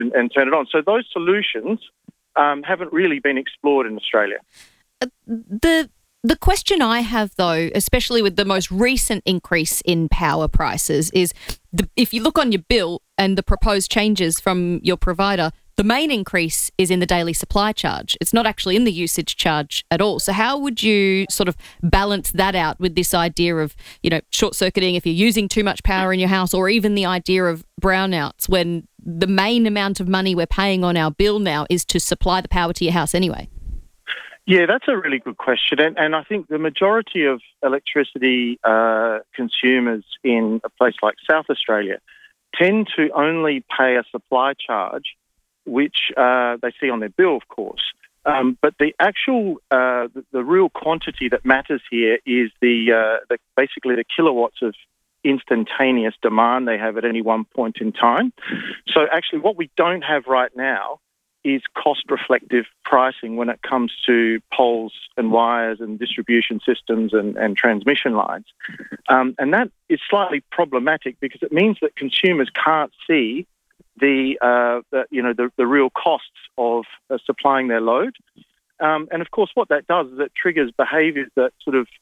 and turn it on. So those solutions haven't really been explored in Australia. The question I have, though, especially with the most recent increase in power prices, is if you look on your bill and the proposed changes from your provider, the main increase is in the daily supply charge. It's not actually in the usage charge at all. So how would you sort of balance that out with this idea of, short-circuiting if you're using too much power in your house, or even the idea of brownouts when the main amount of money we're paying on our bill now is to supply the power to your house anyway? Yeah, that's a really good question. And I think the majority of electricity consumers in a place like South Australia tend to only pay a supply charge, which they see on their bill, of course. But the actual, the real quantity that matters here is basically the kilowatts of instantaneous demand they have at any one point in time. So actually what we don't have right now is cost-reflective pricing when it comes to poles and wires and distribution systems and transmission lines. And that is slightly problematic because it means that consumers can't see the real costs of supplying their load. And of course, what that does is it triggers behaviours that sort of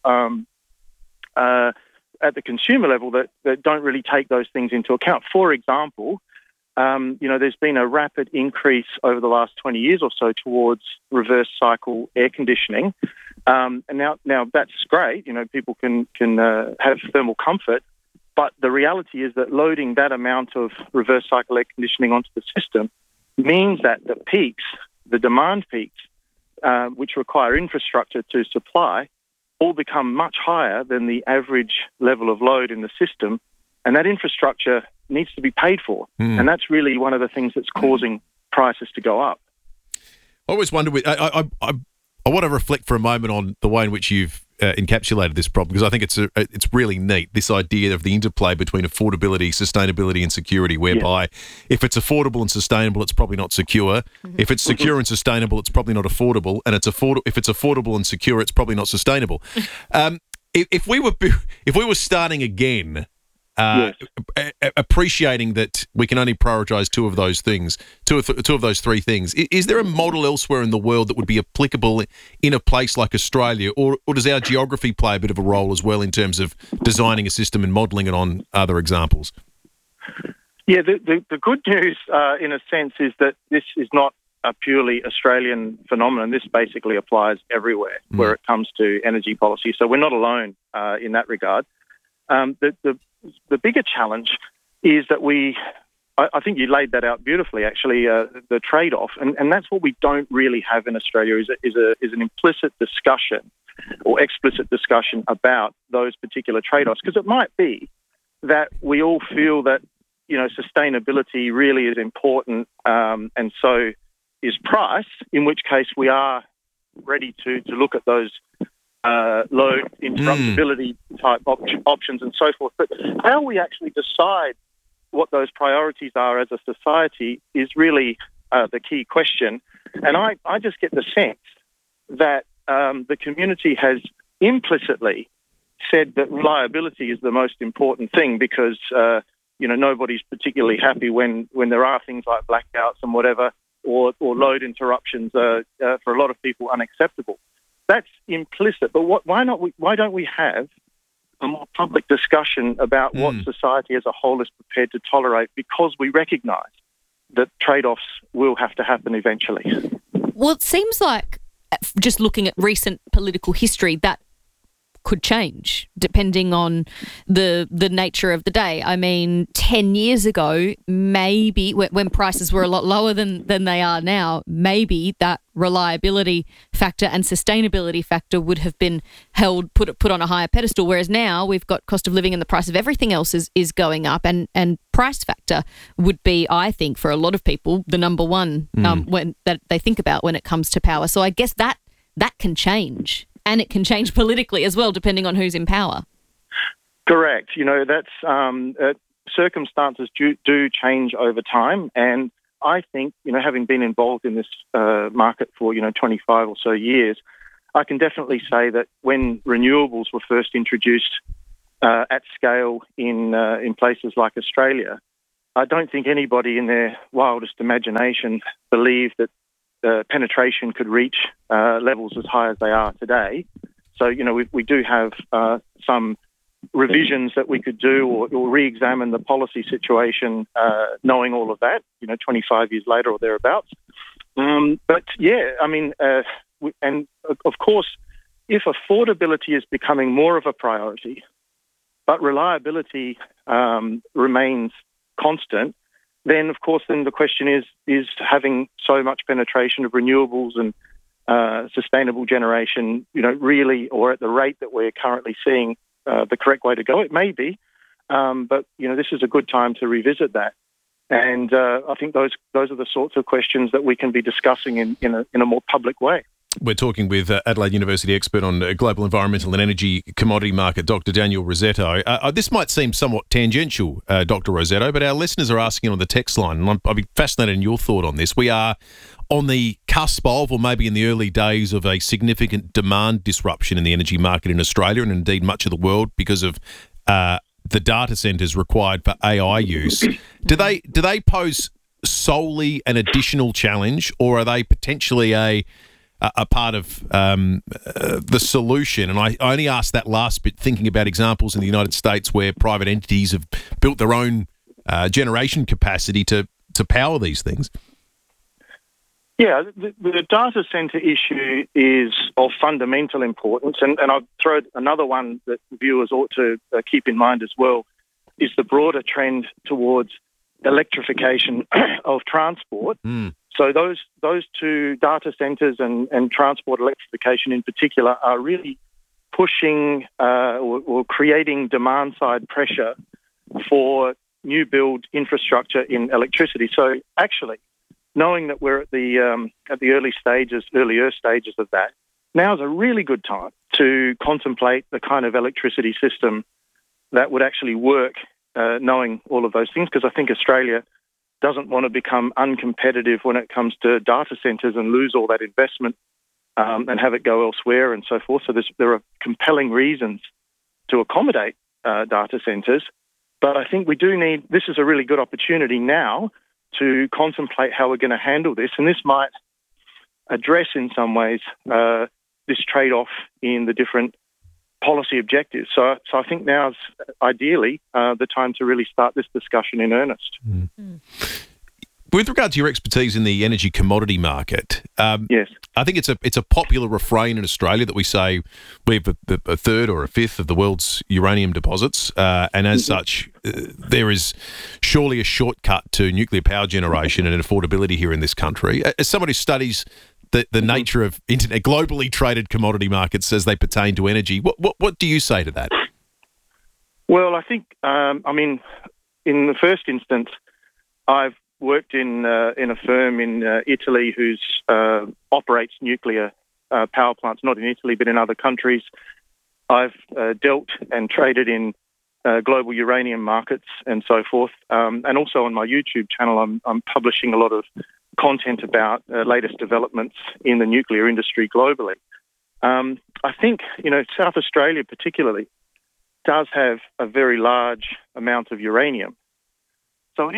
at the consumer level that don't really take those things into account. For example, there's been a rapid increase over the last 20 years or so towards reverse cycle air conditioning. And now that's great. People can have thermal comfort. But the reality is that loading that amount of reverse cycle air conditioning onto the system means that the demand peaks, which require infrastructure to supply, all become much higher than the average level of load in the system. And that infrastructure needs to be paid for. And that's really one of the things that's causing prices to go up. I always wonder, I want to reflect for a moment on the way in which you've encapsulated this problem, because I think it's really neat, this idea of the interplay between affordability, sustainability and security, whereby if it's affordable and sustainable, it's probably not secure. If it's secure and sustainable, it's probably not affordable. And if it's affordable and secure, it's probably not sustainable. If we were starting again, appreciating that we can only prioritise two of those three things. Is there a model elsewhere in the world that would be applicable in a place like Australia, or does our geography play a bit of a role as well in terms of designing a system and modelling it on other examples? Yeah, the good news, in a sense, is that this is not a purely Australian phenomenon. This basically applies everywhere where it comes to energy policy. So we're not alone in that regard. The bigger challenge is that I think you laid that out beautifully, actually, the trade-off. And that's what we don't really have in Australia is an implicit discussion or explicit discussion about those particular trade-offs. Because it might be that we all feel that, sustainability really is important, and so is price, in which case we are ready to look at those load interruptibility type options and so forth. But how we actually decide what those priorities are as a society is really the key question. And I just get the sense that the community has implicitly said that reliability is the most important thing because, nobody's particularly happy when there are things like blackouts and whatever, or load interruptions are for a lot of people unacceptable. That's implicit, but why don't we have a more public discussion about what society as a whole is prepared to tolerate, because we recognise that trade-offs will have to happen eventually. Well, it seems like, just looking at recent political history, that could change depending on the nature of the day. I mean, 10 years ago, maybe when prices were a lot lower than they are now, maybe that reliability factor and sustainability factor would have been put on a higher pedestal, whereas now we've got cost of living and the price of everything else is going up, and price factor would be, I think, for a lot of people, the number one when that they think about when it comes to power. So I guess that can change. And it can change politically as well, depending on who's in power. Correct. That's circumstances do change over time. And I think, having been involved in this market for, 25 or so years, I can definitely say that when renewables were first introduced at scale in places like Australia, I don't think anybody in their wildest imagination believed that penetration could reach levels as high as they are today. So, we do have some revisions that we could do or re-examine the policy situation, knowing all of that, 25 years later or thereabouts. But yeah, and of course, if affordability is becoming more of a priority, but reliability remains constant, then of course, the question is having so much penetration of renewables and sustainable generation, really, or at the rate that we're currently seeing, the correct way to go. It may be, but this is a good time to revisit that. And I think those are the sorts of questions that we can be discussing in a more public way. We're talking with Adelaide University expert on global environmental and energy commodity market, Dr. Daniel Rossetto. This might seem somewhat tangential, Dr. Rossetto, but our listeners are asking on the text line, and I'd be fascinated in your thought on this. We are on the cusp of, or maybe in the early days of, a significant demand disruption in the energy market in Australia and indeed much of the world because of the data centres required for AI use. Do they pose solely an additional challenge, or are they potentially a part of the solution? And I only ask that last bit thinking about examples in the United States where private entities have built their own generation capacity to power these things. Yeah, the data centre issue is of fundamental importance, and I'll throw another one that viewers ought to keep in mind as well, is the broader trend towards electrification of transport. So those two, data centres and transport electrification in particular, are really pushing or creating demand-side pressure for new build infrastructure in electricity. So actually, knowing that we're at the earlier stages of that, now's a really good time to contemplate the kind of electricity system that would actually work, knowing all of those things, because I think Australia doesn't want to become uncompetitive when it comes to data centres and lose all that investment and have it go elsewhere and so forth. So there are compelling reasons to accommodate data centres. But I think this is a really good opportunity now to contemplate how we're going to handle this. And this might address in some ways this trade-off in the different policy objectives. So I think now's ideally the time to really start this discussion in earnest. With regard to your expertise in the energy commodity market, yes, I think it's a popular refrain in Australia that we say we have a third or a fifth of the world's uranium deposits, and as such, there is surely a shortcut to nuclear power generation and affordability here in this country. As someone who studies the nature of globally traded commodity markets as they pertain to energy, what do you say to that? Well, I think, in the first instance, I've worked in a firm in Italy who's operates nuclear power plants, not in Italy but in other countries. I've dealt and traded in global uranium markets and so forth. And also on my YouTube channel, I'm publishing a lot of content about latest developments in the nuclear industry globally. I think, South Australia particularly does have a very large amount of uranium. So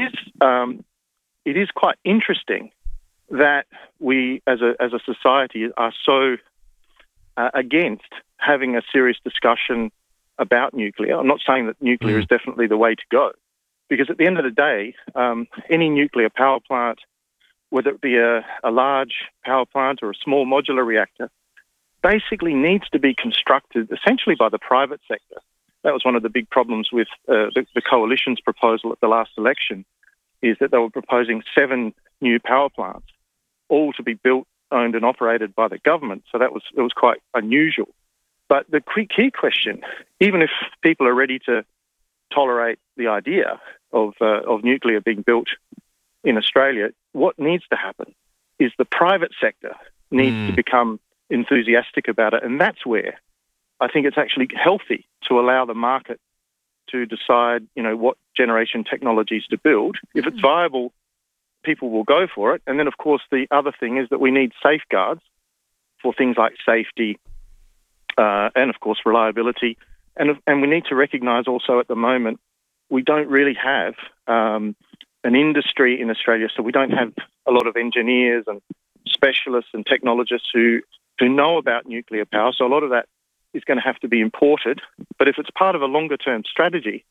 it is quite interesting that we, as a society, are so against having a serious discussion about nuclear. I'm not saying that nuclear is definitely the way to go, because at the end of the day, any nuclear power plant, whether it be a large power plant or a small modular reactor, basically needs to be constructed essentially by the private sector. That was one of the big problems with the coalition's proposal at the last election, is that they were proposing 7 new power plants, all to be built, owned and operated by the government. So it was quite unusual. But the key question, even if people are ready to tolerate the idea of nuclear being built in Australia, what needs to happen is the private sector needs to become enthusiastic about it. And that's where I think it's actually healthy to allow the market to decide, what generation technologies to build. If it's viable, people will go for it. And then, of course, the other thing is that we need safeguards for things like safety and, of course, reliability. And we need to recognise also at the moment we don't really have an industry in Australia, so we don't have a lot of engineers and specialists and technologists who know about nuclear power. So a lot of that is going to have to be imported. But if it's part of a longer-term strategy,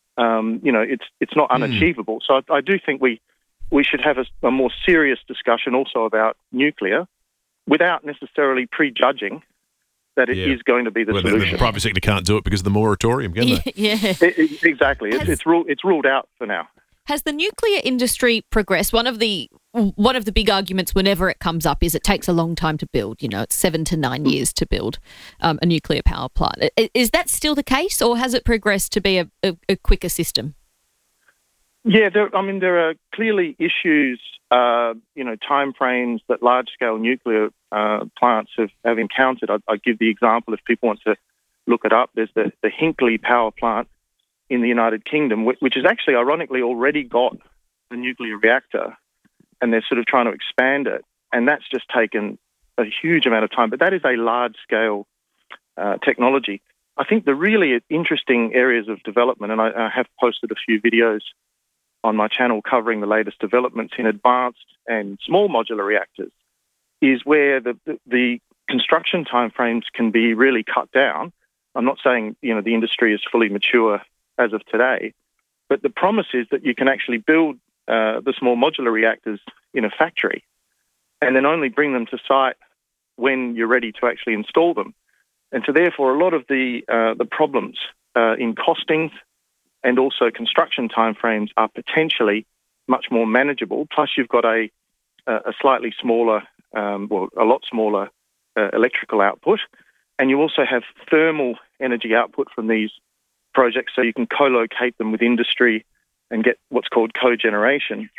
it's not unachievable. So I do think we should have a more serious discussion also about nuclear without necessarily prejudging that it is going to be the solution. The private sector can't do it because of the moratorium, can they? Yeah. Exactly. It's ruled out for now. Has the nuclear industry progressed? One of the big arguments whenever it comes up is it takes a long time to build. It's 7 to 9 years to build a nuclear power plant. Is that still the case, or has it progressed to be a quicker system? Yeah, there are clearly issues, timeframes that large-scale nuclear plants have encountered. I'd give the example, if people want to look it up, there's the Hinkley power plant in the United Kingdom, which has actually ironically already got a nuclear reactor, and they're sort of trying to expand it. And that's just taken a huge amount of time. But that is a large-scale technology. I think the really interesting areas of development, and I have posted a few videos on my channel covering the latest developments in advanced and small modular reactors, is where the construction timeframes can be really cut down. I'm not saying the industry is fully mature as of today, but the promise is that you can actually build the small modular reactors in a factory and then only bring them to site when you're ready to actually install them. And so therefore a lot of the problems in costings and also construction timeframes are potentially much more manageable. Plus you've got a slightly smaller, a lot smaller electrical output, and you also have thermal energy output from these projects, so you can co-locate them with industry and get what's called cogeneration.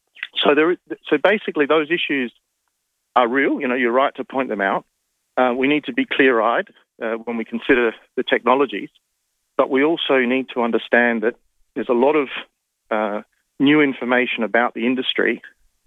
So basically those issues are real. You're right to point them out. We need to be clear-eyed when we consider the technologies, but we also need to understand that there's a lot of new information about the industry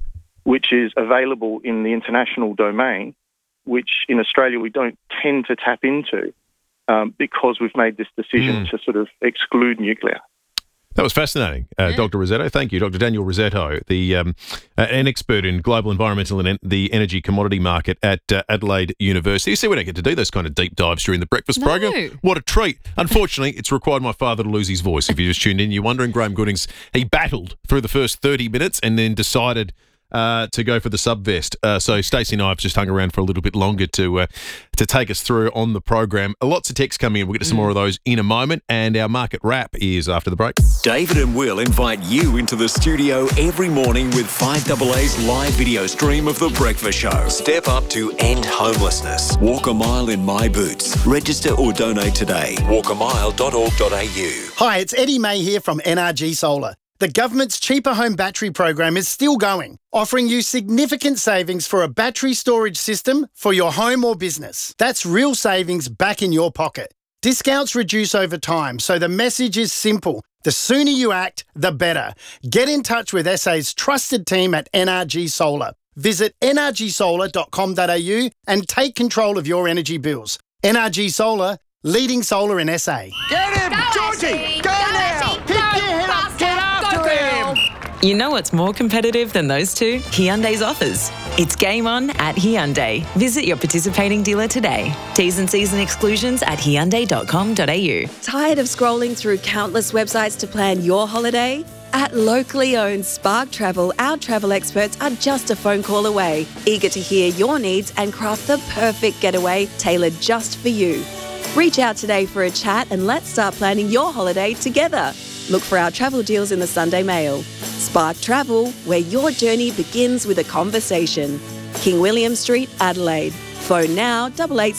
which is available in the international domain, which in Australia we don't tend to tap into because we've made this decision to sort of exclude nuclear. That was fascinating, Dr. Rossetto. Thank you, Dr. Daniel Rossetto, an expert in global environmental and the energy commodity market at Adelaide University. You see, we don't get to do those kind of deep dives during the breakfast program. What a treat. Unfortunately, it's required my father to lose his voice. If you just tuned in, you're wondering, Graham Goodings, he battled through the first 30 minutes and then decided to go for the subvest. So Stacey and I have just hung around for a little bit longer to take us through on the program. Lots of texts coming in. We'll get to some more of those in a moment. And our market wrap is after the break. David and Will invite you into the studio every morning with 5AA's live video stream of The Breakfast Show. Step up to end homelessness. Walk a mile in my boots. Register or donate today. walkamile.org.au. Hi, it's Eddie May here from NRG Solar. The government's Cheaper Home Battery program is still going, offering you significant savings for a battery storage system for your home or business. That's real savings back in your pocket. Discounts reduce over time, so the message is simple. The sooner you act, the better. Get in touch with SA's trusted team at NRG Solar. Visit nrgsolar.com.au and take control of your energy bills. NRG Solar, leading solar in SA. Get him! Go Georgie! Go now! Pick your head up! Get after him! You know what's more competitive than those two? Hyundai's offers. It's game on at Hyundai. Visit your participating dealer today. T's and C's and exclusions at hyundai.com.au. Tired of scrolling through countless websites to plan your holiday? At locally owned Spark Travel, our travel experts are just a phone call away, eager to hear your needs and craft the perfect getaway tailored just for you. Reach out today for a chat and let's start planning your holiday together. Look for our travel deals in the Sunday Mail. Spark Travel, where your journey begins with a conversation. King William Street, Adelaide. Phone now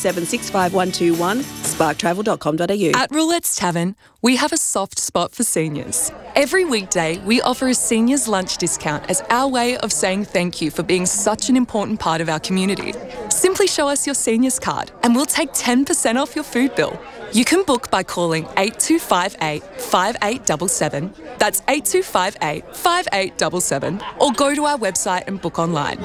88765121, sparktravel.com.au. At Roulette's Tavern, we have a soft spot for seniors. Every weekday, we offer a seniors lunch discount as our way of saying thank you for being such an important part of our community. Simply show us your seniors card and we'll take 10% off your food bill. You can book by calling 8258 5877. That's 8258 5877. Or go to our website and book online.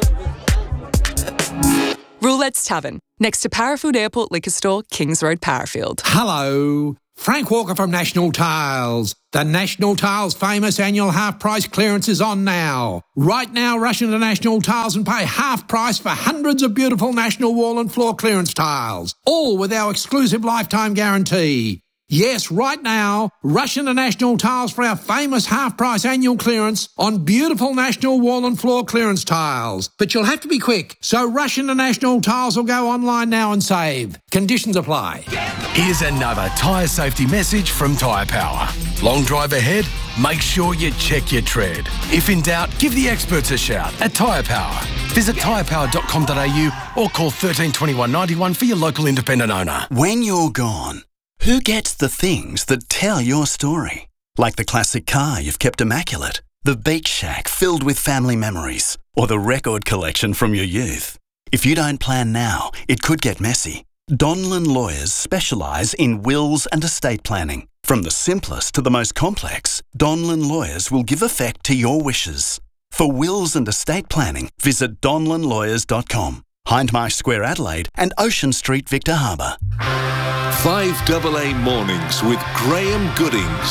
Roulette's Tavern, next to Parafield Airport Liquor Store, Kings Road, Parafield. Hello. Frank Walker from National Tiles. The National Tiles famous annual half price clearance is on now. Right now, rush into National Tiles and pay half price for hundreds of beautiful National wall and floor clearance tiles, all with our exclusive lifetime guarantee. Yes, right now, rush into National Tiles for our famous half-price annual clearance on beautiful National wall and floor clearance tiles. But you'll have to be quick, so rush into National Tiles or go online now and save. Conditions apply. Here's another tyre safety message from Tyre Power. Long drive ahead? Make sure you check your tread. If in doubt, give the experts a shout at Tyre Power. Visit tyrepower.com.au or call 13 21 91 for your local independent owner. When you're gone, who gets the things that tell your story? Like the classic car you've kept immaculate, the beach shack filled with family memories, or the record collection from your youth. If you don't plan now, it could get messy. Donlan Lawyers specialise in wills and estate planning. From the simplest to the most complex, Donlan Lawyers will give effect to your wishes. For wills and estate planning, visit donlanlawyers.com. Hindmarsh Square, Adelaide, and Ocean Street, Victor Harbour. 5AA Mornings with Graham Goodings.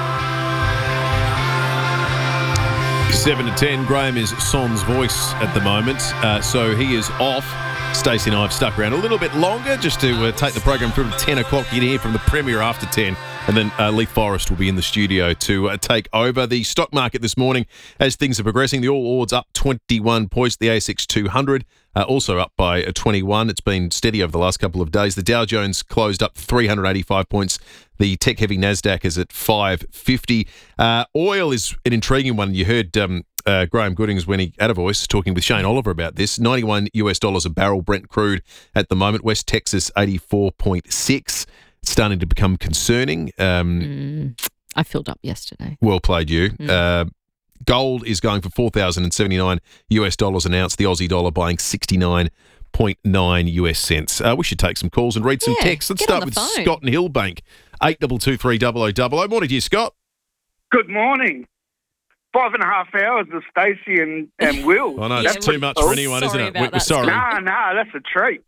7 to 10. Graham is Son's voice at the moment, so he is off. Stacey and I have stuck around a little bit longer just to take the program through to 10 o'clock. You can hear from the Premier after 10. And then Leith Forrest will be in the studio to take over the stock market this morning as things are progressing. The All Ords up 21 points. The ASX 200 also up by 21. It's been steady over the last couple of days. The Dow Jones closed up 385 points. The tech-heavy NASDAQ is at 550. Oil is an intriguing one. You heard Graham Goodings when he had a voice talking with Shane Oliver about this. $91 a barrel Brent crude at the moment. West Texas 84.6. It's starting to become concerning. I filled up yesterday. Well played, you. Gold is going for $4,079 an ounce. The Aussie dollar buying 69.9 US cents. We should take some calls and read some texts. Let's start with Scott and Hillbank. 8223 Morning to you, Scott. Good morning. 5.5 hours of Stacey and Will. I know, it's too much for anyone, isn't it? We're sorry. No, that's a treat.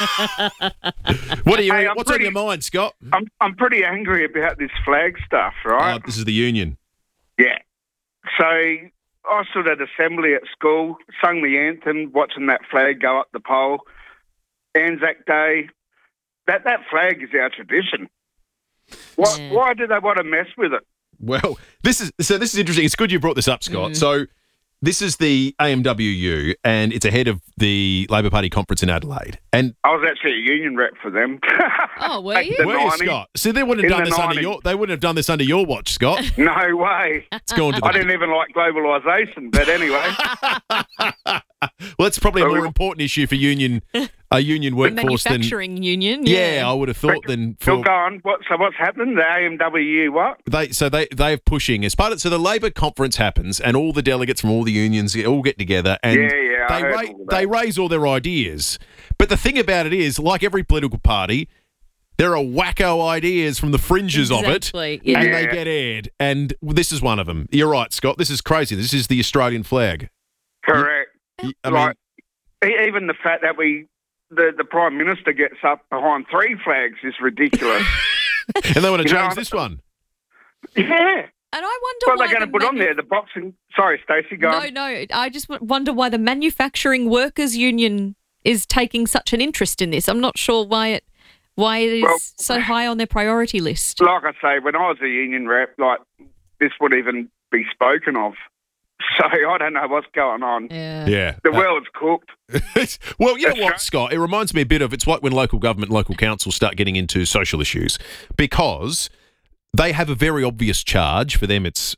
What's on your mind, Scott? I'm pretty angry about this flag stuff, right? Oh, this is the union. Yeah. So I stood at assembly at school, sung the anthem, watching that flag go up the pole. Anzac Day. That flag is our tradition. Why do they want to mess with it? Well, this is interesting. It's good you brought this up, Scott. So this is the AMWU, and it's ahead of the Labor Party conference in Adelaide. And I was actually a union rep for them. Oh, were you? Were you, Scott? So they wouldn't have done this under your. They wouldn't have done this under your watch, Scott. No way. It's gone to I didn't even like globalisation, but anyway. Well, it's probably a more important issue for union workforce than manufacturing union. Yeah, I would have thought than for. Go on. What's happening? The AMWU what? They're pushing as part of. So the Labor conference happens, and all the delegates from all the unions all get together, and they raise all their ideas. But the thing about it is, like every political party, there are wacko ideas from the fringes of it, and they get aired. And this is one of them. You're right, Scott. This is crazy. This is the Australian flag. Correct. Even the fact that the Prime Minister gets up behind three flags is ridiculous. And they want to change this one. Yeah. And I wonder what they're going to put on there. The boxing. Sorry, Stacey, go on. No. I just wonder why the Manufacturing Workers Union is taking such an interest in this. I'm not sure why it is so high on their priority list. Like I say, when I was a union rep, this would even be spoken of. So I don't know what's going on. Yeah. The world's cooked. Well, you know what, Scott? It reminds me a bit of, it's like when local government, local councils start getting into social issues, because they have a very obvious charge. For them, it's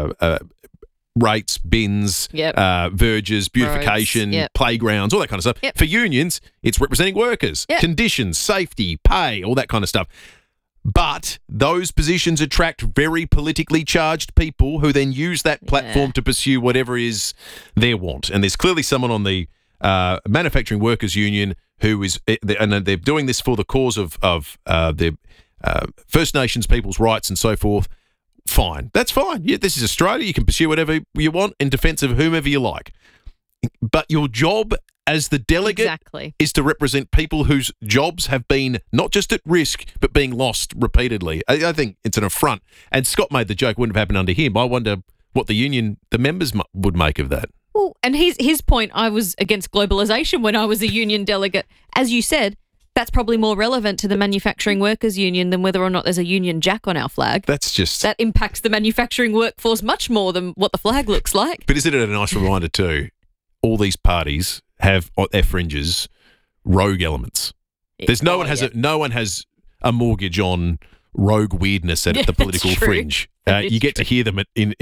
rates, bins, verges, beautification, playgrounds, all that kind of stuff. For unions, it's representing workers, conditions, safety, pay, all that kind of stuff. But those positions attract very politically charged people who then use that platform to pursue whatever is their want. And there's clearly someone on the Manufacturing Workers Union who is, and they're doing this for the cause of their First Nations people's rights and so forth. Fine. That's fine. Yeah, this is Australia. You can pursue whatever you want in defence of whomever you like. But your job as the delegate is to represent people whose jobs have been not just at risk, but being lost repeatedly. I think it's an affront. And Scott made the joke, wouldn't have happened under him. I wonder what the members would make of that. Well, and his point, I was against globalisation when I was a union delegate. As you said, that's probably more relevant to the Manufacturing Workers Union than whether or not there's a Union Jack on our flag. That impacts the manufacturing workforce much more than what the flag looks like. But isn't it a nice reminder too? All these parties have on their fringes rogue elements. No one has a mortgage on rogue weirdness at the political fringe. You get to hear them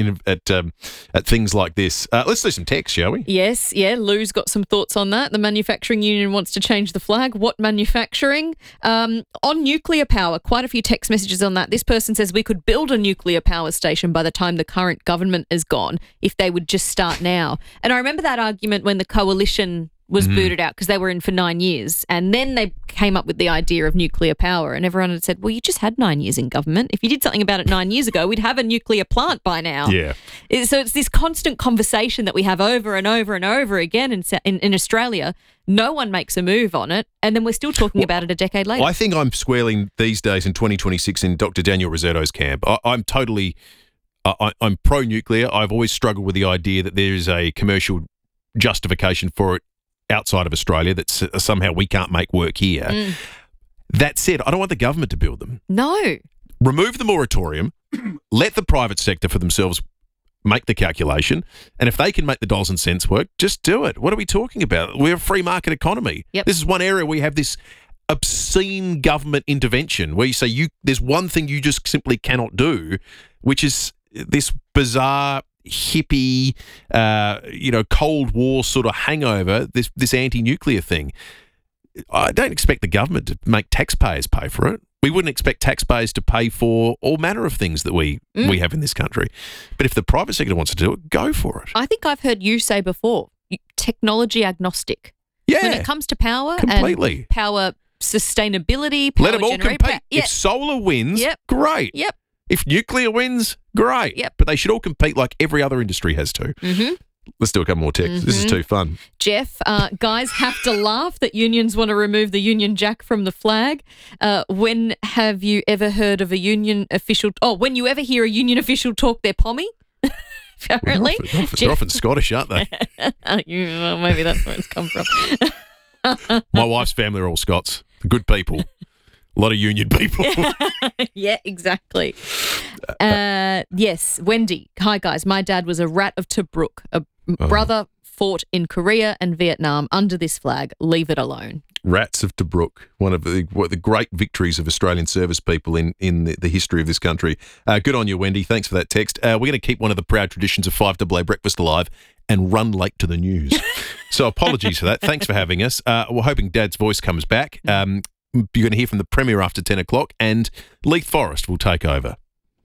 at things like this. Let's do some text, shall we? Yes, yeah. Lou's got some thoughts on that. The manufacturing union wants to change the flag. What manufacturing? On nuclear power, quite a few text messages on that. This person says we could build a nuclear power station by the time the current government is gone if they would just start now. And I remember that argument when the coalition was booted out because they were in for 9 years. And then they came up with the idea of nuclear power and everyone had said, well, you just had 9 years in government. If you did something about it 9 years ago, we'd have a nuclear plant by now. Yeah. So it's this constant conversation that we have over and over and over again in Australia. No one makes a move on it, and then we're still talking about it a decade later. I think I'm squarely these days in 2026 in Dr. Daniel Rossetto's camp. I'm totally I'm pro-nuclear. I've always struggled with the idea that there is a commercial justification for it outside of Australia that somehow we can't make work here. That said, I don't want the government to build them. No. Remove the moratorium, let the private sector for themselves make the calculation, and if they can make the dollars and cents work, just do it. What are we talking about? We're a free market economy. Yep. This is one area where you have this obscene government intervention where you say there's one thing you just simply cannot do, which is this bizarre hippie, Cold War sort of hangover, this anti-nuclear thing. I don't expect the government to make taxpayers pay for it. We wouldn't expect taxpayers to pay for all manner of things that we have in this country. But if the private sector wants to do it, go for it. I think I've heard you say before, technology agnostic. Yeah. When it comes to power completely. And power sustainability, power let them all compete. If solar wins, great. Yep. If nuclear wins, great. Yep. But they should all compete like every other industry has to. Mm-hmm. Let's do a couple more texts. This is too fun. Jeff, guys have to laugh that unions want to remove the Union Jack from the flag. When have you ever heard of a union official? When you ever hear a union official talk their pommy? Apparently. They're often Scottish, aren't they? Maybe that's where it's come from. My wife's family are all Scots. Good people. A lot of union people. Yeah, exactly. Yes, Wendy. Hi, guys. My dad was a rat of Tobruk. A brother fought in Korea and Vietnam under this flag. Leave it alone. Rats of Tobruk, one of the great victories of Australian service people in the history of this country. Good on you, Wendy. Thanks for that text. We're going to keep one of the proud traditions of 5AA Breakfast alive and run late to the news. So apologies for that. Thanks for having us. We're hoping Dad's voice comes back. You're going to hear from the Premier after 10 o'clock, and Leith Forrest will take over.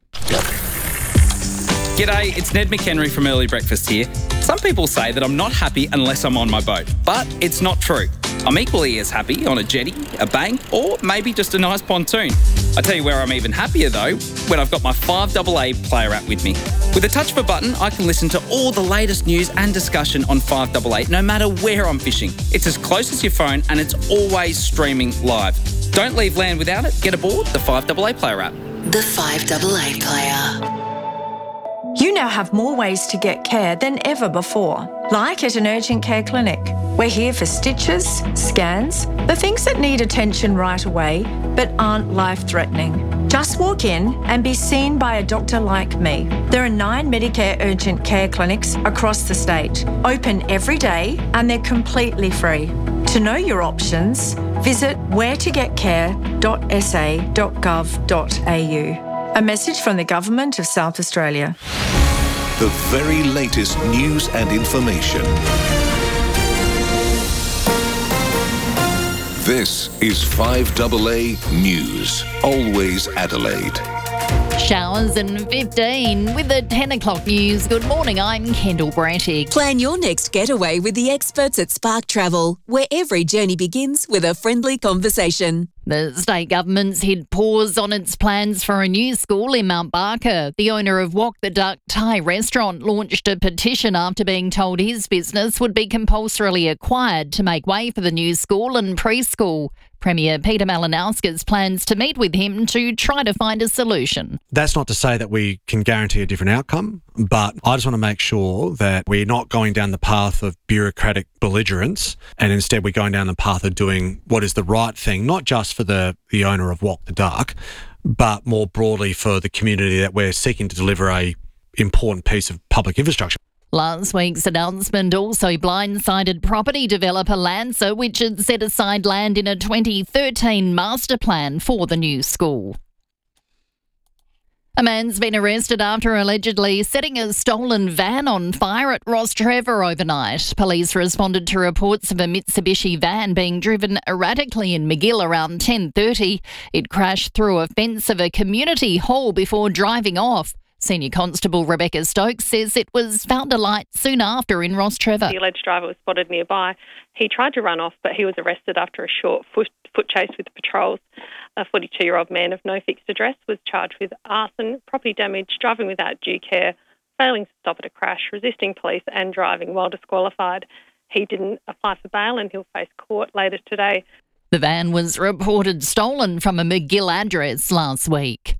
G'day, it's Ned McHenry from Early Breakfast here. Some people say that I'm not happy unless I'm on my boat, but it's not true. I'm equally as happy on a jetty, a bank, or maybe just a nice pontoon. I tell you where I'm even happier though, when I've got my 5AA player app with me. With a touch of a button, I can listen to all the latest news and discussion on 5AA no matter where I'm fishing. It's as close as your phone and it's always streaming live. Don't leave land without it. Get aboard the 5AA player app. The 5AA player. You now have more ways to get care than ever before, like at an urgent care clinic. We're here for stitches, scans, the things that need attention right away but aren't life-threatening. Just walk in and be seen by a doctor like me. There are 9 Medicare urgent care clinics across the state, open every day, and they're completely free. To know your options, visit wheretogetcare.sa.gov.au. A message from the Government of South Australia. The very latest news and information. This is 5AA News. Always Adelaide. Showers and 15 with the 10 o'clock news. Good morning, I'm Kendall Brantig. Plan your next getaway with the experts at Spark Travel, where every journey begins with a friendly conversation. The state government's hit pause on its plans for a new school in Mount Barker. The owner of Walk the Duck Thai restaurant launched a petition after being told his business would be compulsorily acquired to make way for the new school and preschool. Premier Peter Malinauskas plans to meet with him to try to find a solution. That's not to say that we can guarantee a different outcome, but I just want to make sure that we're not going down the path of bureaucratic belligerence, and instead we're going down the path of doing what is the right thing, not just for the owner of Walk the Duck, but more broadly for the community that we're seeking to deliver a important piece of public infrastructure. Last week's announcement also blindsided property developer Lancer, which had set aside land in a 2013 master plan for the new school. A man's been arrested after allegedly setting a stolen van on fire at Rostrevor overnight. Police responded to reports of a Mitsubishi van being driven erratically in McGill around 10:30. It crashed through a fence of a community hall before driving off. Senior Constable Rebecca Stokes says it was found alight soon after in Rostrevor. The alleged driver was spotted nearby. He tried to run off, but he was arrested after a short foot chase with the patrols. A 42-year-old man of no fixed address was charged with arson, property damage, driving without due care, failing to stop at a crash, resisting police and driving while disqualified. He didn't apply for bail and he'll face court later today. The van was reported stolen from a McGill address last week.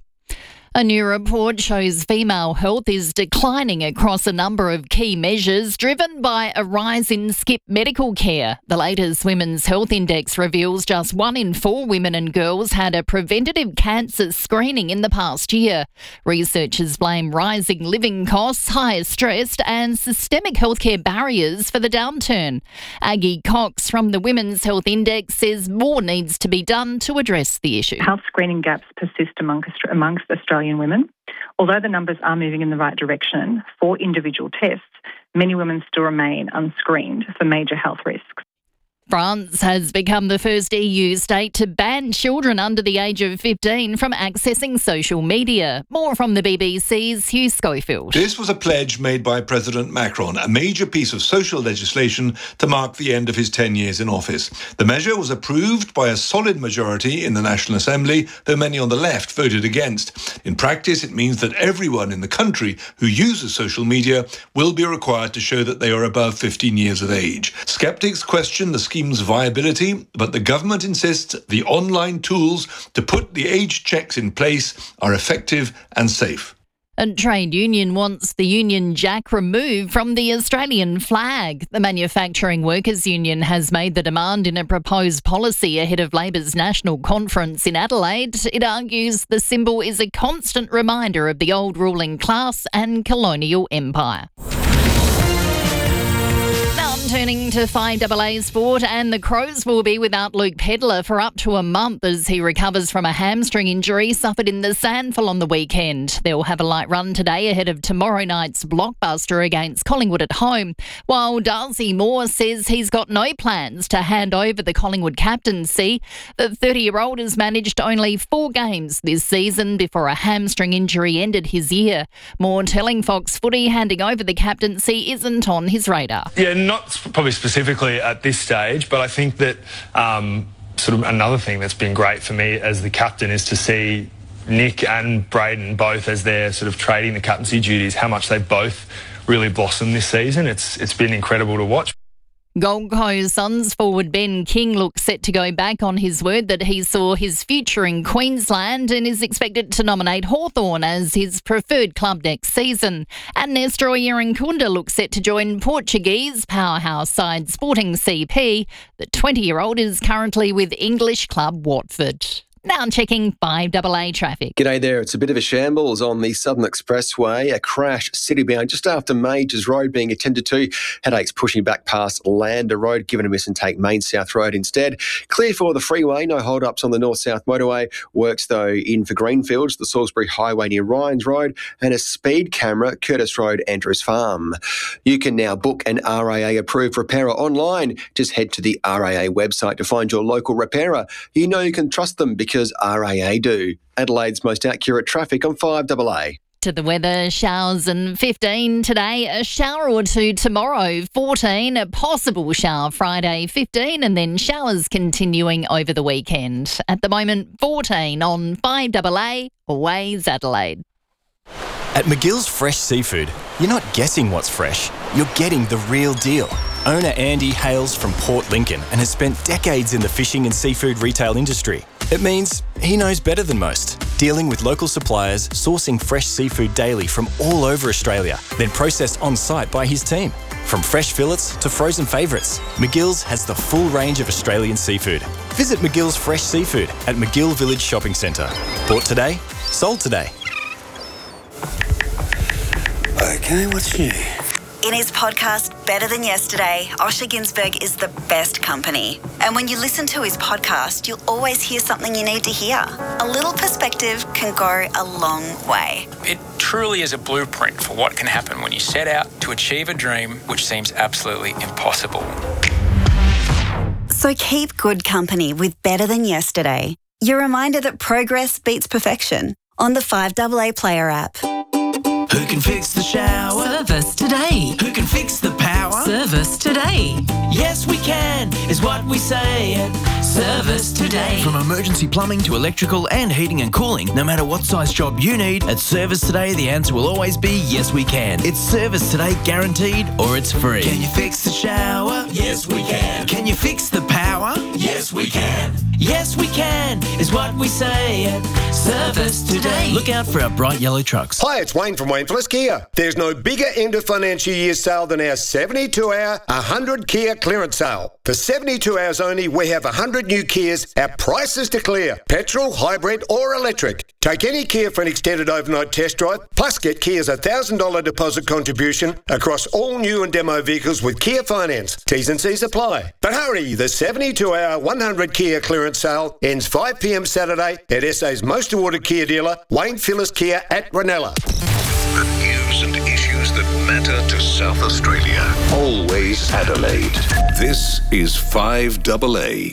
A new report shows female health is declining across a number of key measures, driven by a rise in skip medical care. The latest Women's Health Index reveals just 1 in 4 women and girls had a preventative cancer screening in the past year. Researchers blame rising living costs, higher stress and systemic healthcare barriers for the downturn. Aggie Cox from the Women's Health Index says more needs to be done to address the issue. Health screening gaps persist amongst Australian women. Although the numbers are moving in the right direction for individual tests, many women still remain unscreened for major health risks. France has become the first EU state to ban children under the age of 15 from accessing social media. More from the BBC's Hugh Schofield. This was a pledge made by President Macron, a major piece of social legislation to mark the end of his 10 years in office. The measure was approved by a solid majority in the National Assembly, though many on the left voted against. In practice, it means that everyone in the country who uses social media will be required to show that they are above 15 years of age. Skeptics question the scheme's viability, but the government insists the online tools to put the age checks in place are effective and safe. A trade union wants the Union Jack removed from the Australian flag. The Manufacturing Workers Union has made the demand in a proposed policy ahead of Labor's national conference in Adelaide. It argues the symbol is a constant reminder of the old ruling class and colonial empire. Turning to 5AA sport, and the Crows will be without Luke Pedlar for up to a month as he recovers from a hamstring injury suffered in the SANFL on the weekend. They'll have a light run today ahead of tomorrow night's blockbuster against Collingwood at home, while Darcy Moore says he's got no plans to hand over the Collingwood captaincy. The 30-year-old has managed only 4 games this season before a hamstring injury ended his year. Moore telling Fox Footy handing over the captaincy isn't on his radar. Yeah, not probably specifically at this stage, but I think that sort of another thing that's been great for me as the captain is to see Nick and Braden both as they're sort of trading the captaincy duties, how much they've both really blossomed this season. It's been incredible to watch. Gold Coast Suns forward Ben King looks set to go back on his word that he saw his future in Queensland and is expected to nominate Hawthorn as his preferred club next season. And Nestor Irankunda looks set to join Portuguese powerhouse side Sporting CP. The 20-year-old is currently with English club Watford. Now checking 5AA traffic. G'day there. It's a bit of a shambles on the Southern Expressway. A crash citybound just after Majors Road being attended to. Headaches pushing back past Lander Road. Given a miss and take Main South Road instead. Clear for the freeway. No hold-ups on the North-South motorway. Works though in for Greenfields, the Salisbury Highway near Ryans Road, and a speed camera Curtis Road, Andrews Farm. You can now book an RAA approved repairer online. Just head to the RAA website to find your local repairer. You know you can trust them because RAA do. Adelaide's most accurate traffic on 5AA. To the weather, showers and 15 today, a shower or two tomorrow, 14, a possible shower Friday, 15, and then showers continuing over the weekend. At the moment, 14 on 5AA, Waves Adelaide. At McGill's Fresh Seafood, you're not guessing what's fresh, you're getting the real deal. Owner Andy hails from Port Lincoln and has spent decades in the fishing and seafood retail industry. It means he knows better than most, dealing with local suppliers, sourcing fresh seafood daily from all over Australia, then processed on-site by his team. From fresh fillets to frozen favourites, McGill's has the full range of Australian seafood. Visit McGill's Fresh Seafood at McGill Village Shopping Centre. Bought today, sold today. Okay, what's new? In his podcast, Better Than Yesterday, Osher Günsberg is the best company. And when you listen to his podcast, you'll always hear something you need to hear. A little perspective can go a long way. It truly is a blueprint for what can happen when you set out to achieve a dream which seems absolutely impossible. So keep good company with Better Than Yesterday. Your reminder that progress beats perfection on the 5AA Player app. Who can fix the shower? Service today. Who can fix the power? Service today. Yes, we can, is what we say at Service Today. From emergency plumbing to electrical and heating and cooling, no matter what size job you need, at Service Today, the answer will always be yes, we can. It's Service Today guaranteed or it's free. Can you fix the shower? Yes, we can. Can you fix the power? Yes, we can. Yes, we can, is what we say at Service Today. Look out for our bright yellow trucks. Hi, it's Wayne from Wayne Phillips Kia. There's no bigger end of financial year sale than our 72-hour 100 Kia clearance sale. For 72 hours only, we have 100 new Kias at prices to clear. Petrol, hybrid or electric. Take any Kia for an extended overnight test drive, plus get Kia's $1,000 deposit contribution across all new and demo vehicles with Kia Finance. T's and C's apply. But hurry, the 72-hour 100 Kia clearance sale ends 5 p.m. Saturday at SA's most awarded Kia dealer, Wayne Phillips Kia at Ranella. The news and issues that matter to South Australia. Always Adelaide. This is 5AA.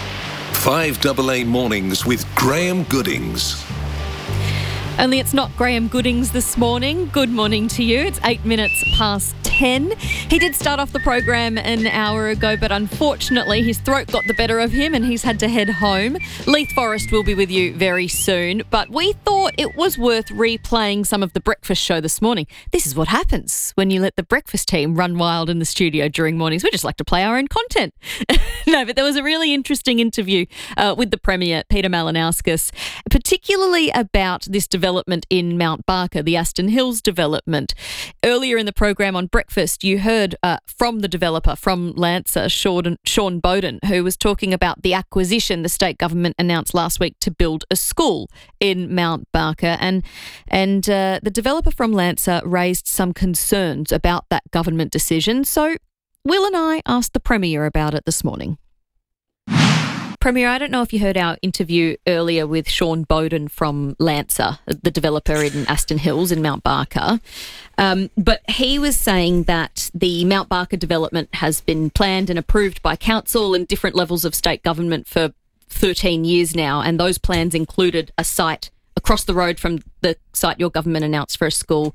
5AA Mornings with Graham Goodings. Only it's not Graham Goodings this morning. Good morning to you. It's 8 minutes past 10. He did start off the program an hour ago, but unfortunately his throat got the better of him and he's had to head home. Leith Forrest will be with you very soon, but we thought it was worth replaying some of the breakfast show this morning. This is what happens when you let the breakfast team run wild in the studio during mornings. We just like to play our own content. No, but there was a really interesting interview with the Premier, Peter Malinauskas, particularly about this development in Mount Barker, the Aston Hills development. Earlier in the program on breakfast, you heard from the developer, from Lancer, Sean Bowden, who was talking about the acquisition the state government announced last week to build a school in Mount Barker. And the developer from Lancer raised some concerns about that government decision. So Will and I asked the Premier about it this morning. Premier, I don't know if you heard our interview earlier with Sean Bowden from Lancer, the developer in Aston Hills in Mount Barker, but he was saying that the Mount Barker development has been planned and approved by council and different levels of state government for 13 years now, and those plans included a site across the road from the site your government announced for a school,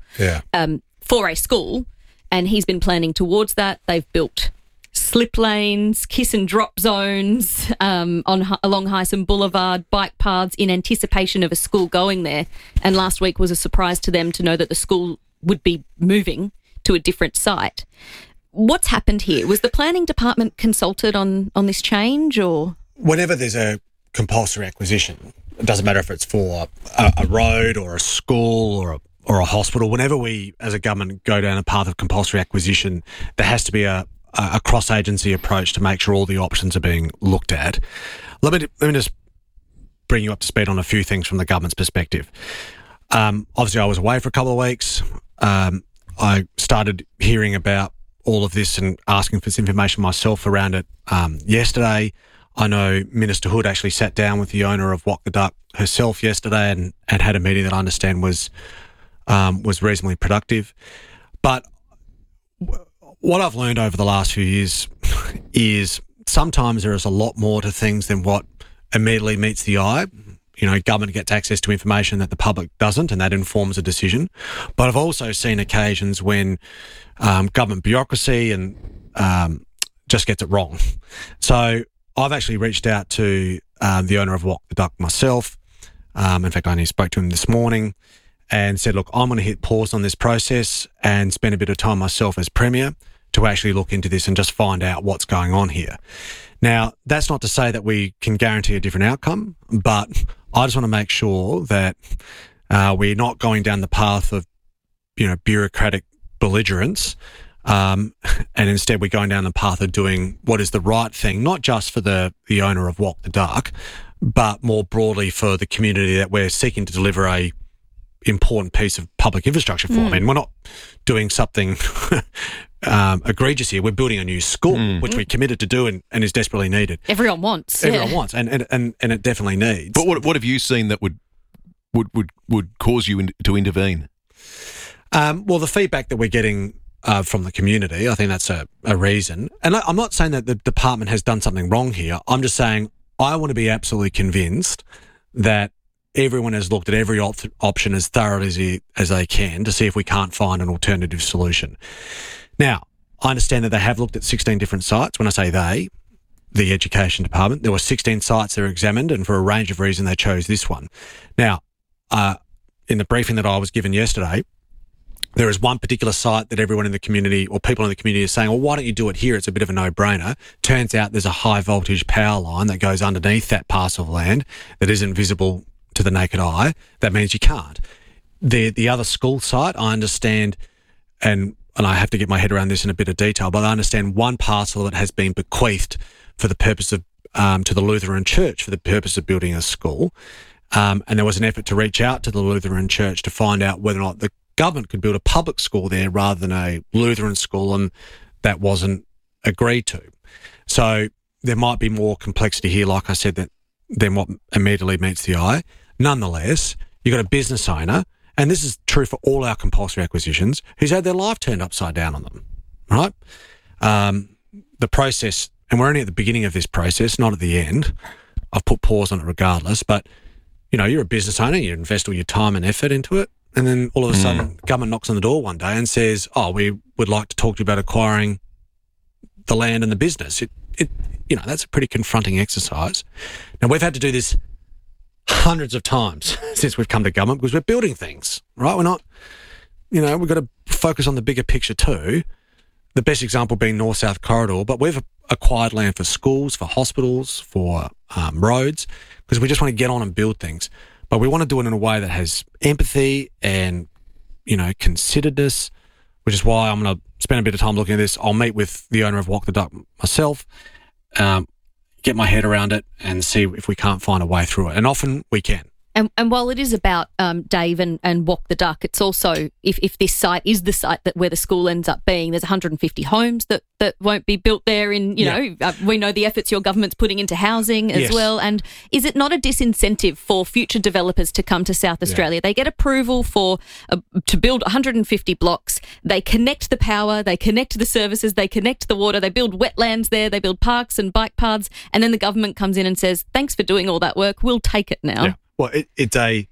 and he's been planning towards that. They've built slip lanes, kiss and drop zones along Hyson Boulevard, bike paths in anticipation of a school going there. And last week was a surprise to them to know that the school would be moving to a different site. What's happened here? Was the planning department consulted on this change, or? Whenever there's a compulsory acquisition, it doesn't matter if it's for a road or a school or a hospital. Whenever we, as a government, go down a path of compulsory acquisition, there has to be a cross-agency approach to make sure all the options are being looked at. Let me just bring you up to speed on a few things from the government's perspective. Obviously, I was away for a couple of weeks. I started hearing about all of this and asking for some information myself around it yesterday. I know Minister Hood actually sat down with the owner of Walk the Duck herself yesterday and had a meeting that I understand was reasonably productive. But what I've learned over the last few years is sometimes there is a lot more to things than what immediately meets the eye. government gets access to information that the public doesn't, and that informs a decision. But I've also seen occasions when government bureaucracy and just gets it wrong. So I've actually reached out to the owner of Walk the Duck myself. In fact, I only spoke to him this morning and said, look, I'm going to hit pause on this process and spend a bit of time myself as Premier to actually look into this and just find out what's going on here. Now, that's not to say that we can guarantee a different outcome, but I just want to make sure that we're not going down the path of, bureaucratic belligerence, and instead we're going down the path of doing what is the right thing, not just for the owner of Walk the Duck, but more broadly for the community that we're seeking to deliver a important piece of public infrastructure for. I mean, we're not doing something egregious here. We're building a new school, which we're committed to do and is desperately needed. Everyone wants. Everyone wants, and it definitely needs. But what have you seen that would cause you to intervene? Well, the feedback that we're getting from the community, I think that's a reason. And I'm not saying that the department has done something wrong here. I'm just saying I want to be absolutely convinced that everyone has looked at every option as thoroughly as they can to see if we can't find an alternative solution. Now, I understand that they have looked at 16 different sites. When I say they, the Education Department, there were 16 sites that were examined, and for a range of reasons they chose this one. Now, in the briefing that I was given yesterday, there is one particular site that everyone in the community or people in the community are saying, well, why don't you do it here? It's a bit of a no-brainer. Turns out there's a high voltage power line that goes underneath that parcel of land that isn't visible to the naked eye. That means you can't. The other school site, I understand, and I have to get my head around this in a bit of detail, but I understand one parcel that has been bequeathed for the purpose of to the Lutheran Church for the purpose of building a school. And there was an effort to reach out to the Lutheran Church to find out whether or not the government could build a public school there rather than a Lutheran school, and that wasn't agreed to. So there might be more complexity here, like I said, than what immediately meets the eye. Nonetheless, you've got a business owner, and this is true for all our compulsory acquisitions, who's had their life turned upside down on them, right? The process, and we're only at the beginning of this process, not at the end. I've put pause on it regardless, but, you're a business owner, you invest all your time and effort into it, and then all of a sudden, government knocks on the door one day and says, we would like to talk to you about acquiring the land and the business. That's a pretty confronting exercise. Now, we've had to do this hundreds of times since we've come to government because we're building things, right? We're not, we've got to focus on the bigger picture too. The best example being North-South Corridor, but we've acquired land for schools, for hospitals, for roads, because we just want to get on and build things. But we want to do it in a way that has empathy and, consideredness, which is why I'm going to spend a bit of time looking at this. I'll meet with the owner of Walk the Duck myself, get my head around it and see if we can't find a way through it. And often we can. And while it is about Dave and Walk the Duck, it's also, if this site is the site where the school ends up being, there's 150 homes that won't be built there we know the efforts your government's putting into housing as well. And is it not a disincentive for future developers to come to South Australia? They get approval to build 150 blocks. They connect the power, they connect the services, they connect the water, they build wetlands there, they build parks and bike paths, and then the government comes in and says, thanks for doing all that work, we'll take it now. Yeah. Well, it's trying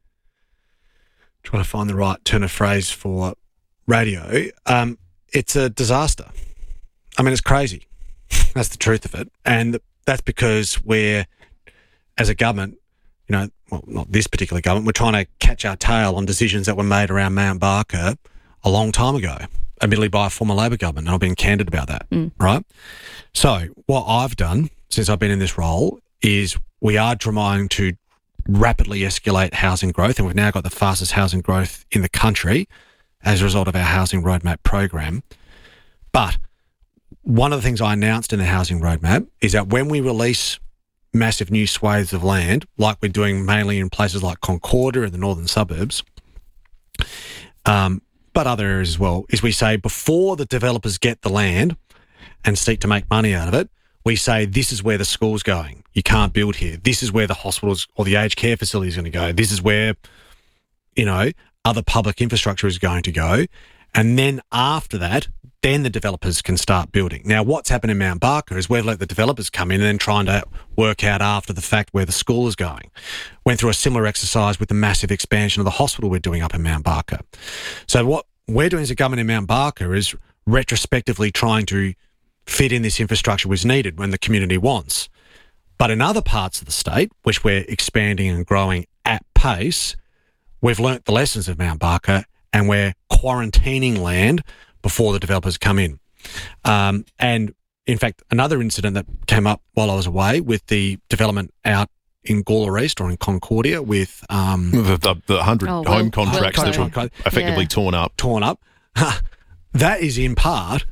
to find the right turn of phrase for radio. It's a disaster. I mean, it's crazy. That's the truth of it. And that's because we're, as a government, not this particular government, we're trying to catch our tail on decisions that were made around Mount Barker a long time ago, admittedly by a former Labor government. And I've been candid about that, right? So what I've done since I've been in this role is we are trying to rapidly escalate housing growth, and we've now got the fastest housing growth in the country as a result of our Housing Roadmap program. But one of the things I announced in the Housing Roadmap is that when we release massive new swathes of land, like we're doing mainly in places like Concordia in the northern suburbs, but other areas as well, is we say before the developers get the land and seek to make money out of it, we say this is where the school's going. You can't build here. This is where the hospitals or the aged care facility is going to go. This is where, other public infrastructure is going to go. And then after that, then the developers can start building. Now, what's happened in Mount Barker is we've let the developers come in and then trying to work out after the fact where the school is going. Went through a similar exercise with the massive expansion of the hospital we're doing up in Mount Barker. So what we're doing as a government in Mount Barker is retrospectively trying to fit in this infrastructure was needed when the community wants. But in other parts of the state, which we're expanding and growing at pace, we've learnt the lessons of Mount Barker and we're quarantining land before the developers come in. And in fact, another incident that came up while I was away with the development out in Gawler East or in Concordia with the 100 home contracts that were effectively torn up. That is in part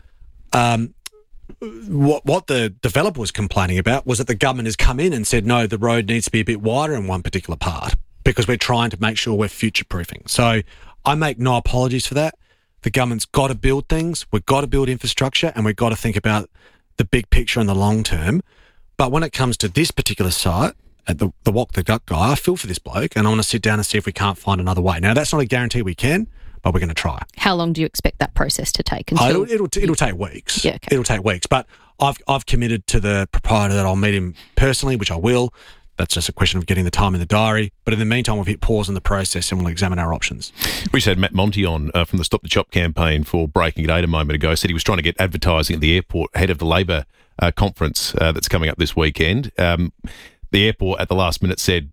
what the developer was complaining about was that the government has come in and said, no, the road needs to be a bit wider in one particular part because we're trying to make sure we're future-proofing. So I make no apologies for that. The government's got to build things, we've got to build infrastructure, and we've got to think about the big picture and the long term. But when it comes to this particular site, at the Walk the Gut guy, I feel for this bloke, and I want to sit down and see if we can't find another way. Now, that's not a guarantee we can, but we're going to try. How long do you expect that process to take? Until... It'll take weeks. Yeah, okay. It'll take weeks. But I've committed to the proprietor that I'll meet him personally, which I will. That's just a question of getting the time in the diary. But in the meantime, we've hit pause in the process and we'll examine our options. We just had Matt Monty on from the Stop the Chop campaign for Breaking It 8 a moment ago. Said he was trying to get advertising at the airport ahead of the Labor conference that's coming up this weekend. The airport at the last minute said,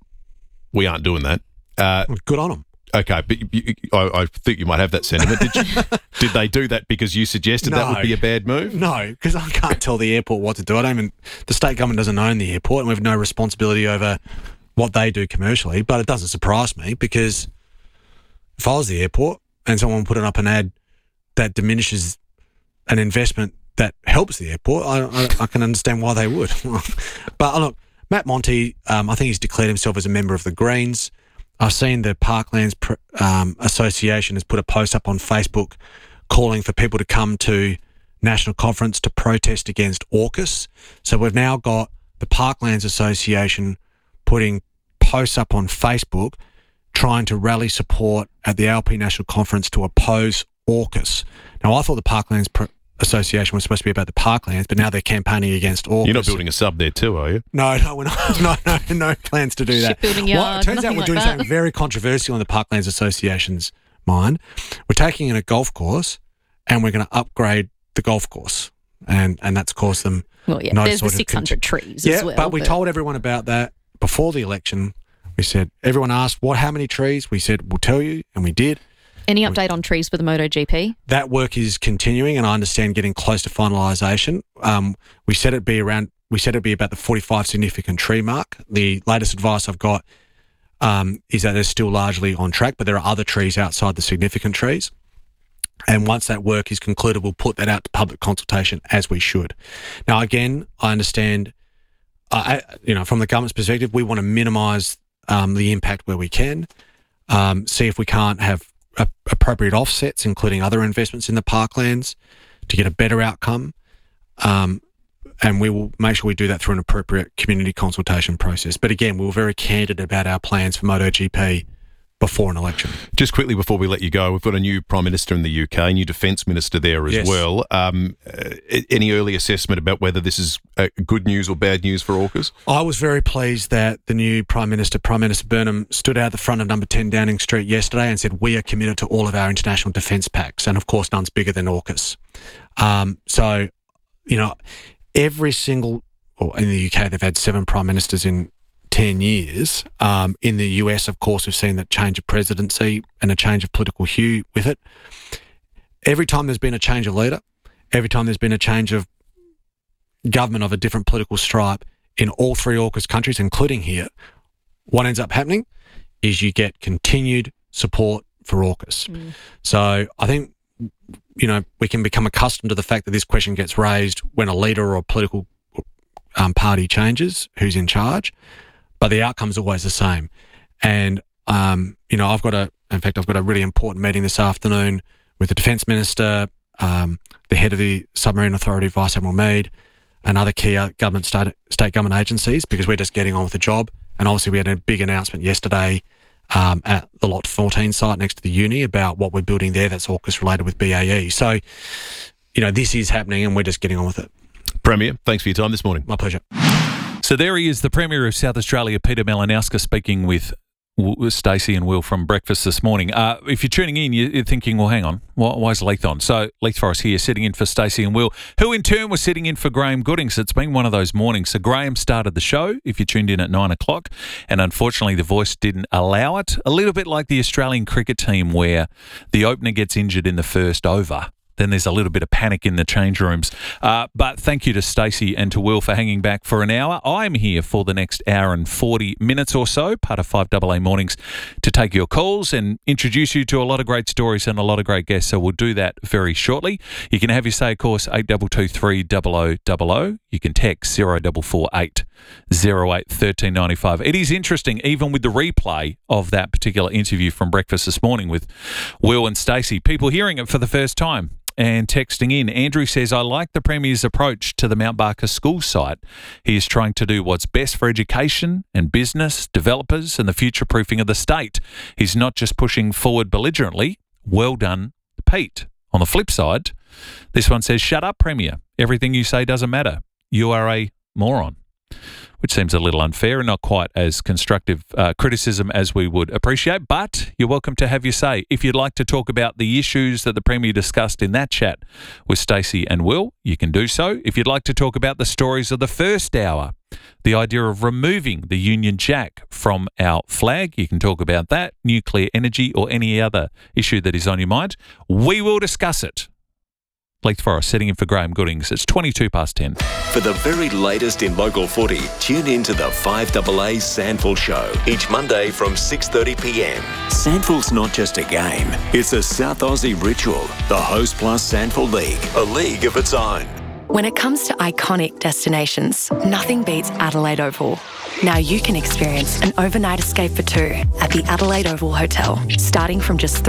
we aren't doing that. Good on them. Okay, but I think you might have that sentiment. Did they do that because you suggested that would be a bad move? No, because I can't tell the airport what to do. The state government doesn't own the airport and we have no responsibility over what they do commercially, but it doesn't surprise me because if I was the airport and someone put up an ad that diminishes an investment that helps the airport, I can understand why they would. But look, Matt Monty, I think he's declared himself as a member of the Greens. I've seen the Parklands Association has put a post up on Facebook calling for people to come to National Conference to protest against AUKUS. So we've now got the Parklands Association putting posts up on Facebook trying to rally support at the ALP National Conference to oppose AUKUS. Now, I thought the Parklands Association was supposed to be about the parklands, but now they're campaigning against AUKUS. You're not building a sub there too, are you? No, we're not. No plans to do that. Shipbuilding yard, well, it turns out we're doing something very controversial in the Parklands Association's mind. We're taking in a golf course and we're going to upgrade the golf course. And that's caused them no there's sort the 600 trees as well. Yeah, but we told everyone about that before the election. We said, everyone asked, how many trees? We said, we'll tell you, and we did. Any update on trees for the MotoGP? That work is continuing, and I understand getting close to finalisation. We said it'd be about the 45 significant tree mark. The latest advice I've got is that they're still largely on track, but there are other trees outside the significant trees. And once that work is concluded, we'll put that out to public consultation as we should. Now, again, I understand, from the government's perspective, we want to minimise the impact where we can, see if we can't have appropriate offsets, including other investments in the parklands to get a better outcome. And we will make sure we do that through an appropriate community consultation process. But again, we were very candid about our plans for MotoGP before an election. Just quickly before we let you go, we've got a new Prime Minister in the UK, new Defence Minister there as well. Any early assessment about whether this is good news or bad news for AUKUS? I was very pleased that the new Prime Minister Burnham, stood out at the front of number 10 Downing Street yesterday and said, we are committed to all of our international defence pacts. And of course, none's bigger than AUKUS. Every single, in the UK, they've had 7 Prime Ministers in 10 years. In the US, of course, we've seen that change of presidency and a change of political hue with it. Every time there's been a change of leader, every time there's been a change of government of a different political stripe in all 3 AUKUS countries, including here, what ends up happening is you get continued support for AUKUS. So I think, we can become accustomed to the fact that this question gets raised when a leader or a political party changes, who's in charge. But the outcome's always the same. And, I've got a really important meeting this afternoon with the Defence Minister, the head of the Submarine Authority, Vice Admiral Mead, and other key state government agencies, because we're just getting on with the job. And obviously we had a big announcement yesterday at the Lot 14 site next to the uni about what we're building there that's AUKUS related with BAE. So, this is happening and we're just getting on with it. Premier, thanks for your time this morning. My pleasure. So there he is, the Premier of South Australia, Peter Malinauskas, speaking with Stacey and Will from breakfast this morning. If you're tuning in, you're thinking, well, hang on, why is Leith on? So Leith Forrest here, sitting in for Stacey and Will, who in turn was sitting in for Graham Goodings. It's been one of those mornings. So Graham started the show, if you tuned in at 9 o'clock, and unfortunately the voice didn't allow it. A little bit like the Australian cricket team where the opener gets injured in the first over. Then there's a little bit of panic in the change rooms. But thank you to Stacey and to Will for hanging back for an hour. I'm here for the next hour and 40 minutes or so, part of 5AA Mornings, to take your calls and introduce you to a lot of great stories and a lot of great guests. So we'll do that very shortly. You can have your say, of course, 8223 0000. You can text 0448 08 1395. It is interesting, even with the replay of that particular interview from breakfast this morning with Will and Stacey, people hearing it for the first time and texting in. Andrew says, I like the Premier's approach to the Mount Barker school site. He is trying to do what's best for education and business, developers and the future-proofing of the state. He's not just pushing forward belligerently. Well done, Pete. On the flip side, this one says, shut up, Premier. Everything you say doesn't matter. You are a moron. Which seems a little unfair and not quite as constructive criticism as we would appreciate, but you're welcome to have your say. If you'd like to talk about the issues that the Premier discussed in that chat with Stacey and Will, you can do so. If you'd like to talk about the stories of the first hour, the idea of removing the Union Jack from our flag, you can talk about that, nuclear energy or any other issue that is on your mind. We will discuss it. Leith Forrest sitting in for Graham Goodings. It's 10. For the very latest in local footy, tune in to the 5AA Sandful Show each Monday from 6:30pm. Sandful's not just a game, it's a South Aussie ritual. The Host Plus Sandful League, a league of its own. When it comes to iconic destinations, nothing beats Adelaide Oval. Now you can experience an overnight escape for two at the Adelaide Oval Hotel, starting from just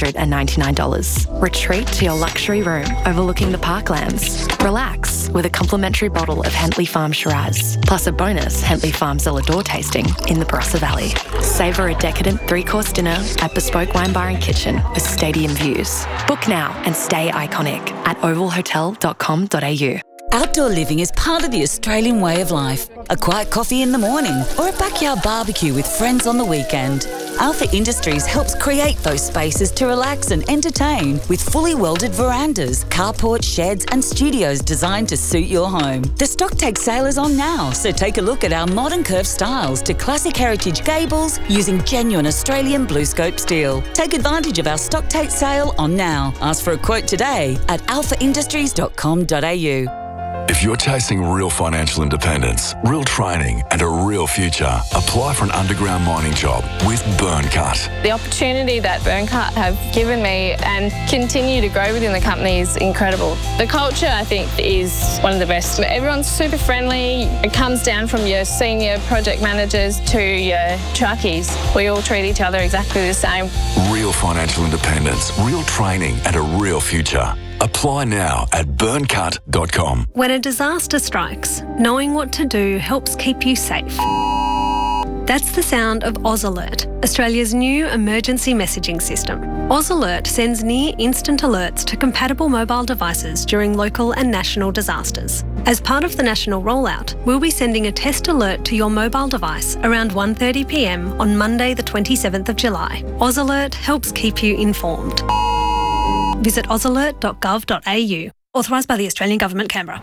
$399. Retreat to your luxury room overlooking the parklands. Relax with a complimentary bottle of Hentley Farm Shiraz, plus a bonus Hentley Farm Zelador tasting in the Barossa Valley. Savour a decadent 3-course dinner at Bespoke Wine Bar and Kitchen with stadium views. Book now and stay iconic at ovalhotel.com.au. Outdoor living is part of the Australian way of life. A quiet coffee in the morning or a backyard barbecue with friends on the weekend. Alpha Industries helps create those spaces to relax and entertain with fully welded verandas, carport, sheds and studios designed to suit your home. The stock take sale is on now, so take a look at our modern curved styles to classic heritage gables using genuine Australian BlueScope steel. Take advantage of our stock take sale on now. Ask for a quote today at alphaindustries.com.au. If you're chasing real financial independence, real training and a real future, apply for an underground mining job with Burncut. The opportunity that Burncut have given me and continue to grow within the company is incredible. The culture, I think, is one of the best. Everyone's super friendly. It comes down from your senior project managers to your truckies. We all treat each other exactly the same. Real financial independence, real training and a real future. Apply now at burncut.com. When a disaster strikes, knowing what to do helps keep you safe. That's the sound of AusAlert, Australia's new emergency messaging system. AusAlert sends near-instant alerts to compatible mobile devices during local and national disasters. As part of the national rollout, we'll be sending a test alert to your mobile device around 1:30pm on Monday the 27th of July. AusAlert helps keep you informed. Visit ausalert.gov.au. Authorised by the Australian Government, Canberra.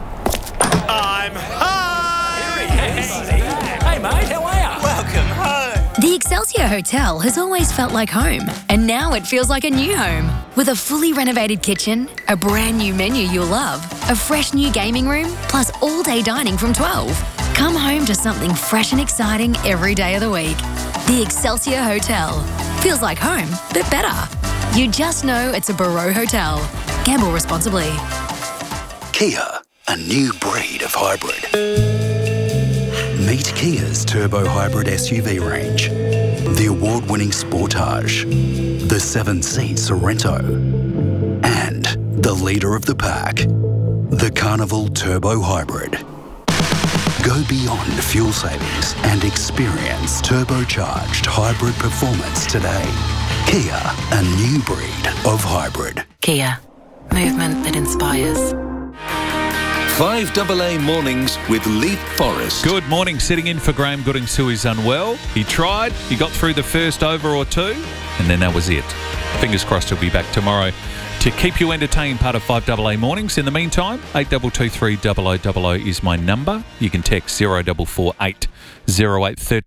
I'm home! Hey mate, how are you? Welcome home! The Excelsior Hotel has always felt like home, and now it feels like a new home. With a fully renovated kitchen, a brand new menu you'll love, a fresh new gaming room, plus all-day dining from 12. Come home to something fresh and exciting every day of the week. The Excelsior Hotel. Feels like home, but better. You just know it's a Barreau Hotel. Gamble responsibly. Kia, a new breed of hybrid. Meet Kia's turbo hybrid SUV range. The award-winning Sportage, the 7-seat Sorento, and the leader of the pack, the Carnival Turbo Hybrid. Go beyond fuel savings and experience turbocharged hybrid performance today. Kia, a new breed of hybrid. Kia, movement that inspires. 5AA Mornings with Leith Forrest. Good morning. Sitting in for Graham Goodings, who is unwell. He tried. He got through the first over or two, and then that was it. Fingers crossed he'll be back tomorrow to keep you entertained, part of 5AA Mornings. In the meantime, 8223 0000 is my number. You can text 0448 08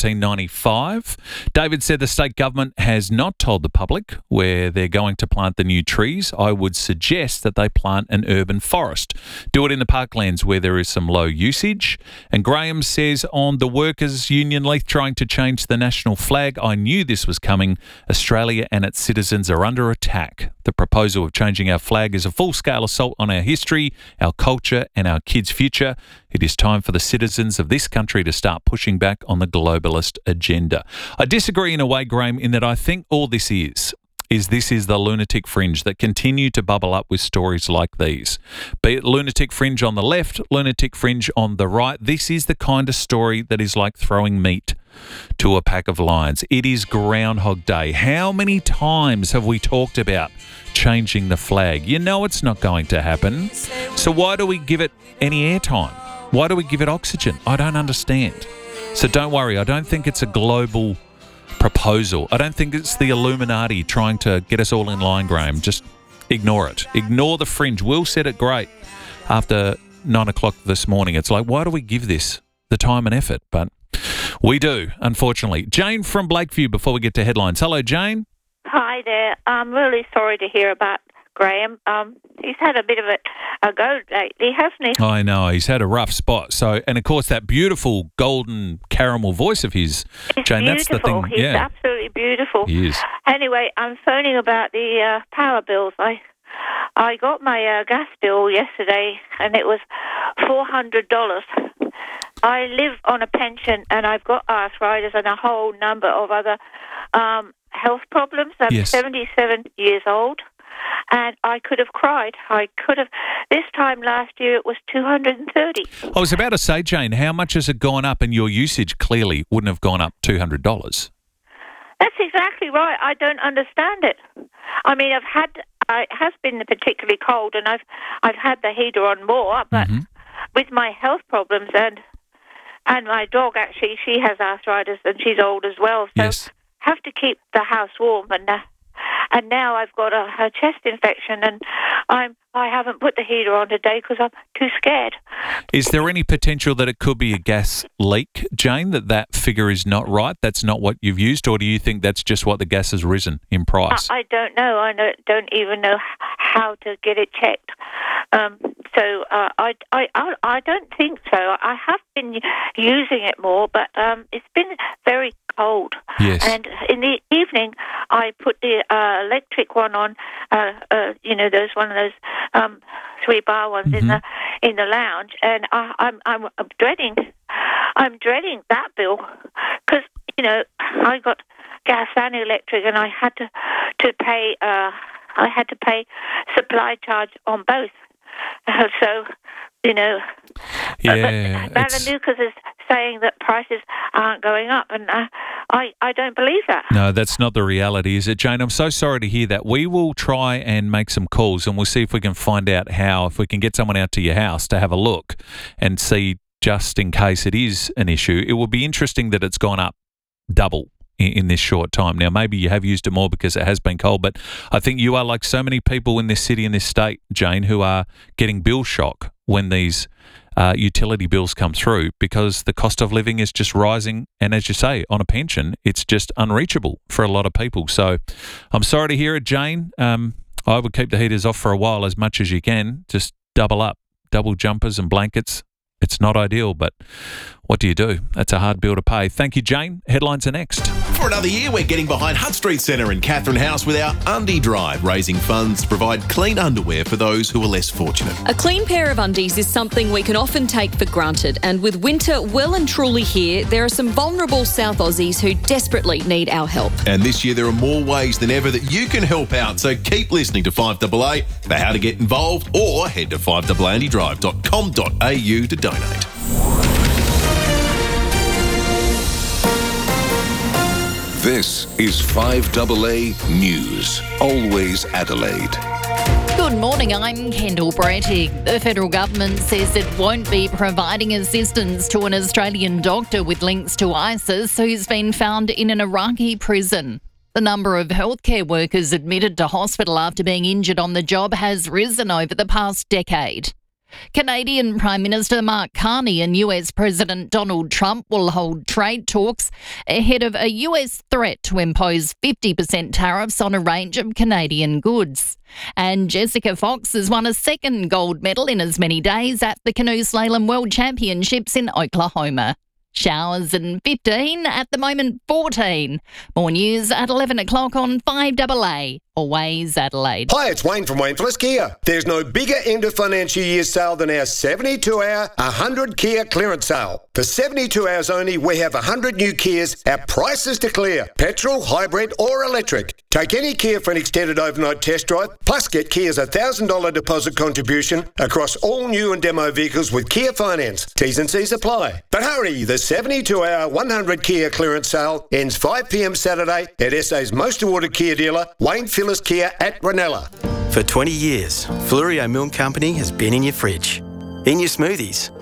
1395. David said the state government has not told the public where they're going to plant the new trees. I would suggest that they plant an urban forest. Do it in the parklands where there is some low usage. And Graham says on the Workers' Union Leith trying to change the national flag, I knew this was coming. Australia and its citizens are under attack. The proposal of changing our flag is a full-scale assault on our history, our culture and our kids' future. It is time for the citizens of this country to start pushing back on the globalist agenda. I disagree in a way, Graham, in that I think all this is the lunatic fringe that continue to bubble up with stories like these. Be it lunatic fringe on the left, lunatic fringe on the right, this is the kind of story that is like throwing meat to a pack of lions. It is Groundhog Day. How many times have we talked about changing the flag? You know it's not going to happen. So why do we give it any airtime? Why do we give it oxygen? I don't understand. So don't worry, I don't think it's a global proposal. I don't think it's the Illuminati trying to get us all in line, Graham. Just ignore it. Ignore the fringe. Will said it great after 9 o'clock this morning. It's like, why do we give this the time and effort? But we do, unfortunately. Jane from Blakeview, before we get to headlines. Hello, Jane. Hi there. I'm really sorry to hear about Graham. He's had a bit of a go lately, hasn't he? I know. He's had a rough spot. So, and of course, that beautiful golden caramel voice of his, It's Jane, beautiful. that's the thing. He's absolutely beautiful. He is. Anyway, I'm phoning about the power bills. I got my gas bill yesterday, and it was $400. I live on a pension, and I've got arthritis and a whole number of other health problems. I'm 77 years old, and I could have cried. This time last year it was $230. I was about to say, Jane, how much has it gone up? And your usage clearly wouldn't have gone up $200. That's exactly right. I don't understand it. I mean, it has been particularly cold, and I've had the heater on more, but with my health problems and my dog, actually, she has arthritis and she's old as well, so have to keep the house warm. And now I've got a chest infection, and I haven't put the heater on today because I'm too scared. Is there any potential that it could be a gas leak, Jane, that figure is not right? That's not what you've used? Or do you think that's just what the gas has risen in price? I don't know. I don't even know how to get it checked. So I don't think so. I have been using it more, but it's been very cold. Yes. And in the evening, I put the electric one on. There's one of those 3-bar ones in the lounge, and I'm dreading that bill because I got gas and electric, and I had to pay supply charge on both. So, Balanukas is saying that prices aren't going up, and I don't believe that. No, that's not the reality, is it, Jane? I'm so sorry to hear that. We will try and make some calls, and we'll see if we can find out if we can get someone out to your house to have a look and see, just in case it is an issue. It will be interesting that it's gone up double in this short time. Now, maybe you have used it more because it has been cold, but I think you are like so many people in this city and this state, Jane, who are getting bill shock when these utility bills come through because the cost of living is just rising. And as you say, on a pension, it's just unreachable for a lot of people. So I'm sorry to hear it, Jane. I would keep the heaters off for a while as much as you can. Just double up, double jumpers and blankets. It's not ideal, but what do you do? That's a hard bill to pay. Thank you, Jane. Headlines are next. For another year, we're getting behind Hutt Street Centre in Catherine House with our Undie Drive, raising funds to provide clean underwear for those who are less fortunate. A clean pair of undies is something we can often take for granted, and with winter well and truly here, there are some vulnerable South Aussies who desperately need our help. And this year, there are more ways than ever that you can help out, so keep listening to 5AA for how to get involved, or head to 5AAAndydrive.com.au to donate. This is 5AA News. Always Adelaide. Good morning, I'm Kendall Brettig. The federal government says it won't be providing assistance to an Australian doctor with links to ISIS who's been found in an Iraqi prison. The number of healthcare workers admitted to hospital after being injured on the job has risen over the past decade. Canadian Prime Minister Mark Carney and US President Donald Trump will hold trade talks ahead of a US threat to impose 50% tariffs on a range of Canadian goods. And Jessica Fox has won a second gold medal in as many days at the Canoe Slalom World Championships in Oklahoma. Showers and 15, at the moment 14. More news at 11 o'clock on 5AA. Always Adelaide. Hi, it's Wayne from Wayne Phillips Kia. There's no bigger end of financial year sale than our 72-hour 100 Kia clearance sale. For 72 hours only, we have 100 new Kias at prices to clear. Petrol, hybrid or electric. Take any Kia for an extended overnight test drive, plus get Kia's $1,000 deposit contribution across all new and demo vehicles with Kia Finance. T's and C's apply. But hurry, the 72-hour 100 Kia clearance sale ends 5 p.m. Saturday at SA's most awarded Kia dealer, Wayne Phillips Kia at Ranella. For 20 years, Fluorio Milk Company has been in your fridge, in your smoothies,